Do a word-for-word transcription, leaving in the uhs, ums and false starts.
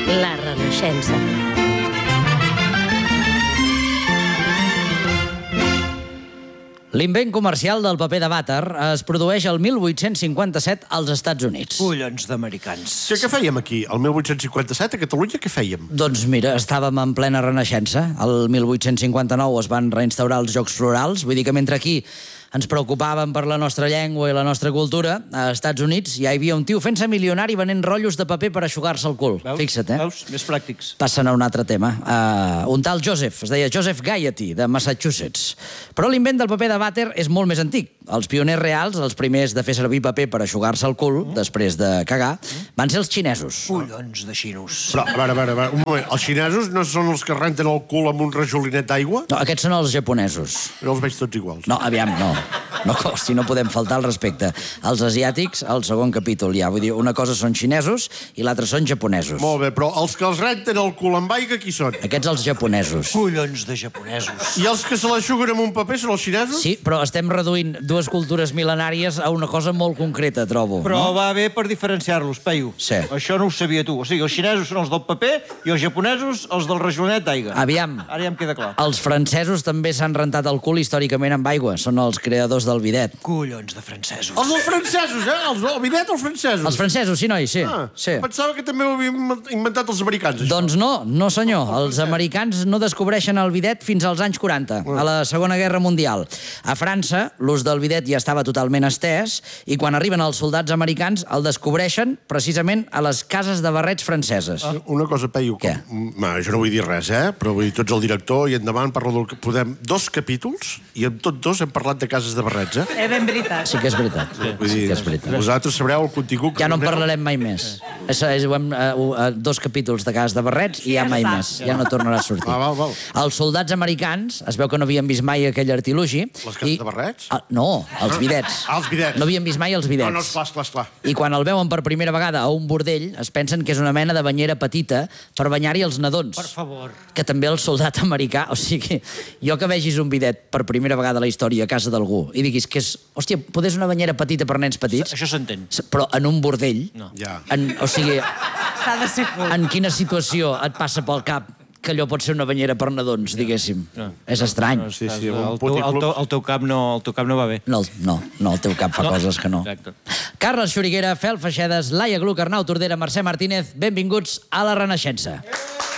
La Renaixença. L'invent comercial del paper de vàter es produeix el mil vuit-cents cinquanta-set als Estats Units. Collons d'americans. Sí, què fèiem aquí? El mil vuit-cents cinquanta-set a Catalunya què fèiem? Doncs mira, estàvem en plena Renaixença. El mil vuit-cents cinquanta-nou es van reinstaurar els Jocs Florals. Vull dir que mentre aquí ens preocupàvem per la nostra llengua i la nostra cultura, als Estats Units ja hi havia un tio fent-se milionari venent rotllos de paper per eixugar-se el cul. Veus? Fixa't, eh? Veus? Més pràctics. Passen a un altre tema. Uh, un tal Joseph, es deia Joseph Gaiety, de Massachusetts. Però l'invent del paper de vàter és molt més antic. Els pioners reals, els primers de fer servir paper per eixugar-se el cul, mm. després de cagar, van ser els xinesos. Collons de xinos. Però, a veure, a veure, a veure, un moment. Els xinesos no són els que renten el cul amb un rajolinet d'aigua? No, aquests són els japonesos. No els veig tots iguals. No, aviam, no. No, si no podem faltar al respecte. Els asiàtics, al segon capítol ja. Vull dir, una cosa són xinesos i l'altra són japonesos. Molt bé, però els que els renten el cul amb aigua, qui són? Aquests els japonesos. Collons de japonesos. I els que se l'eixuguen amb un paper són els xinesos? Sí, però estem reduint dues cultures mil·lenàries a una cosa molt concreta, trobo. Però no? va bé per diferenciar-los, Peyu. Sí. Això no ho sabia tu. O sigui, els xinesos són els del paper i els japonesos els del rajolinet d'aigua. Aviam. Ara ja em queda clar. Els francesos també s'han rentat el cul històricament amb aigua. Són els creadors del bidet. Collons de francesos. Els dels francesos, eh? Els del bidet, els francesos. Els francesos, sí, noi, sí. Ah, sí. Pensava que també ho havien inventat els americans, això. Doncs no, no senyor. Els americans no descobreixen el bidet fins als anys quaranta, a la Segona Guerra Mundial. A França, l'ús del bidet ja estava totalment estès i quan arriben els soldats americans el descobreixen precisament a les cases de barrets franceses. Ah. Una cosa, Peyu, Què? com... No, jo no vull dir res, eh? Però vull dir, tots el director i endavant parlo del que podem... Dos capítols i en tots dos hem parlat de cases de barrets, eh? És ben veritat. Sí que és veritat. Sí, Vull dir, sí que és veritat. vosaltres sabreu el contingut... Ja no en doneu. parlarem mai més. És, és, ho hem, uh, uh, dos capítols de cas de barrets i ja mai més. Ja no tornarà a sortir. Ah, val, val. Els soldats americans, es veu que no havien vist mai aquell artilugi. Les cases de barrets? Ah, no, els bidets. Ah, els bidets. No havien vist mai els bidets. No, no, esclar, esclar, esclar. I quan el veuen per primera vegada a un bordell, es pensen que és una mena de banyera petita per banyar-hi els nadons. Per favor. Que també el soldat americà... O sigui, jo que vegis un bidet per primera vegada a la història a casa d'algú i diguis que és... Hòstia, poder és una banyera petita per nens petits? Això s'entén. Però en un bordell? No. Ja. En, o sigui, S'ha de ser cool. en quina situació et passa pel cap que allò pot ser una banyera per nadons, diguéssim? És estrany. Sí, sí, el, un teu, el, puticlub. teu, el, teu cap no, el teu cap no va bé. No, el- no, no, el teu cap fa No. coses que no. Exacte. Carles Xuriguera, Fel Feixedes, Laia Gluck, Arnau Tordera, Mercè Martínez, benvinguts a la Renaixença.